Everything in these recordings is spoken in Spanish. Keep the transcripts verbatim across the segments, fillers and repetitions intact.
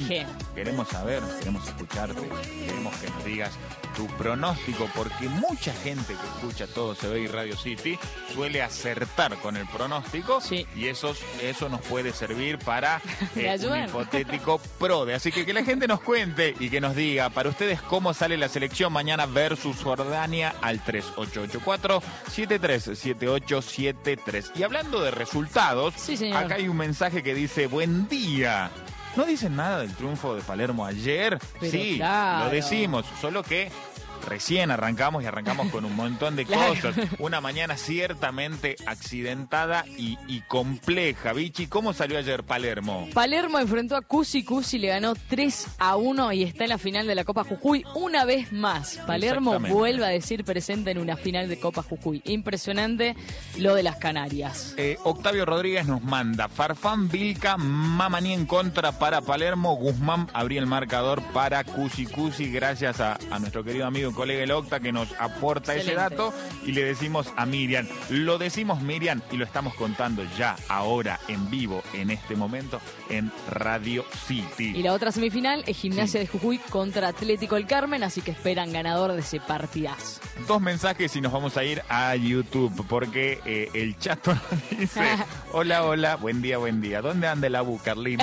Dije. Queremos saber, queremos escucharte, queremos que nos digas tu pronóstico, porque mucha gente que escucha Todo Se Ve y Radio City suele acertar con el pronóstico, sí. y eso, eso nos puede servir para eh, un ayudan. hipotético prode. Así que que la gente nos cuente y que nos diga para ustedes cómo sale la selección mañana versus Jordania al tres ocho ocho cuatro, siete tres siete ocho siete tres. Y hablando de resultados, sí, señor. Acá hay un mensaje que dice: buen día. ¿No dicen nada del triunfo de Palermo ayer? Pero sí, claro. lo decimos, solo que recién arrancamos y arrancamos con un montón de Claro. cosas. Una mañana ciertamente accidentada y, y compleja. Vichy, ¿cómo salió ayer Palermo? Palermo enfrentó a Cusi, Cusi le ganó tres a uno y está en la final de la Copa Jujuy una vez más. Palermo vuelve a decir presente en una final de Copa Jujuy. Impresionante lo de las Canarias. Eh, Octavio Rodríguez nos manda: Farfán, Vilca, Mamani en contra para Palermo, Guzmán abría el marcador para Cusi, Cusi, gracias a, a nuestro querido amigo y colega el Octa que nos aporta Excelente. ese dato, y le decimos a Miriam, lo decimos Miriam y lo estamos contando ya ahora en vivo en este momento en Radio City. Y la otra semifinal es Gimnasia Sí. de Jujuy contra Atlético El Carmen, así que esperan ganador de ese partidazo. Dos mensajes y nos vamos a ir a YouTube, porque eh, el chato nos dice: hola, hola, buen día, buen día. ¿Dónde anda el Abu, Carlín?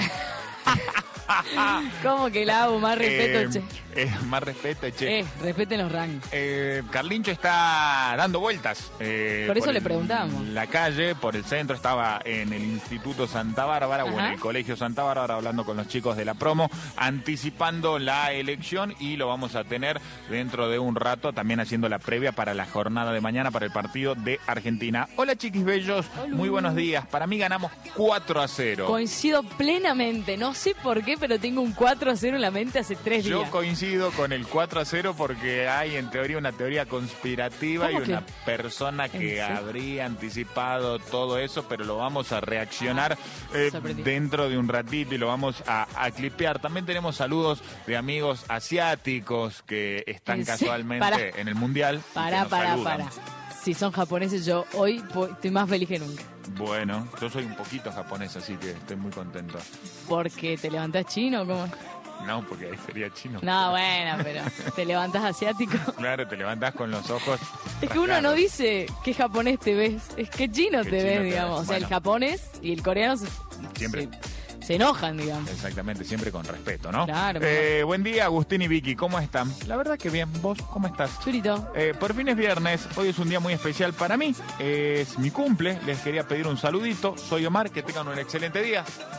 ¿Cómo que la hago? Más respeto, Eh, che. eh, más respeto, che. Eh, respeten los rangos. Eh, Carlincho está dando vueltas. eh, Por eso el- le preguntamos. La calle, por el centro, estaba en el Instituto Santa Bárbara, Ajá. o en el Colegio Santa Bárbara, hablando con los chicos de la promo, anticipando la elección, y lo vamos a tener dentro de un rato, también haciendo la previa para la jornada de mañana, para el partido de Argentina. Hola, chiquis bellos, Hola. muy buenos días. Para mí ganamos cuatro a cero. Coincido plenamente, no sé por qué, pero tengo un cuatro a cero en la mente hace tres Yo días. coincido con el cuatro a cero porque hay en teoría una teoría conspirativa y ¿Cómo que? una persona que ¿En serio? habría anticipado todo eso, pero lo vamos a reaccionar eh, sorprendí. dentro de un ratito y lo vamos a, a clipear. También tenemos saludos de amigos asiáticos que están ¿En serio? casualmente Pará. en el Mundial. y Pará, que nos pará, saludan. pará. Si son japoneses, yo hoy po- estoy más feliz que nunca. Bueno, yo soy un poquito japonés, así que estoy muy contento. Porque te levantás chino, ¿cómo? No, porque ahí sería chino. No, bueno, pero te levantás asiático. Claro, te levantás con los ojos. Es que uno no rasgados. dice qué japonés te ves, es que chino Qué te chino ves, te digamos. ves. O sea, el Bueno. japonés y el coreano se, Siempre. se, se enojan, digamos. Exactamente, siempre con respeto, ¿no? Claro, Eh, buen día, Agustín y Vicky, ¿cómo están? La verdad que bien, ¿vos cómo estás? Churito. Eh, por fin es viernes, hoy es un día muy especial para mí, es mi cumple, les quería pedir un saludito, soy Omar, que tengan un excelente día.